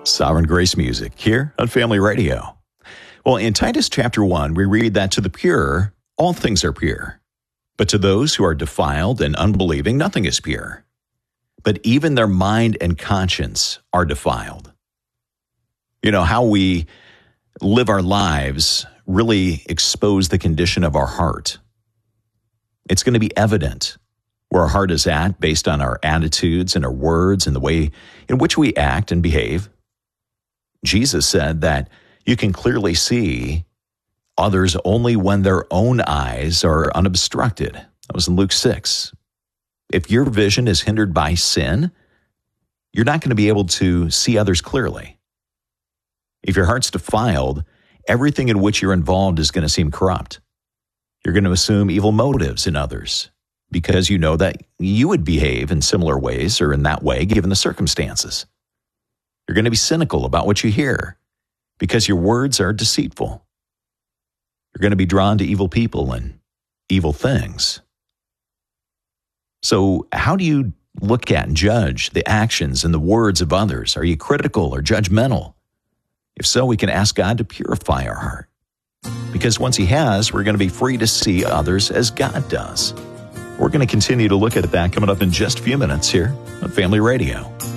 Sovereign Grace Music here on Family Radio. Well, in Titus chapter 1, we read that to the pure, all things are pure. But to those who are defiled and unbelieving, nothing is pure. But even their mind and conscience are defiled. You know, how we live our lives really expose the condition of our heart. It's going to be evident where our heart is at based on our attitudes and our words and the way in which we act and behave. Jesus said that you can clearly see others only when their own eyes are unobstructed. That was in Luke 6. If your vision is hindered by sin, you're not going to be able to see others clearly. If your heart's defiled, everything in which you're involved is going to seem corrupt. You're going to assume evil motives in others because you know that you would behave in similar ways or in that way given the circumstances. You're going to be cynical about what you hear because your words are deceitful. You're going to be drawn to evil people and evil things. So how do you look at and judge the actions and the words of others? Are you critical or judgmental? If so, we can ask God to purify our heart. Because once He has, we're going to be free to see others as God does. We're going to continue to look at that coming up in just a few minutes here on Family Radio.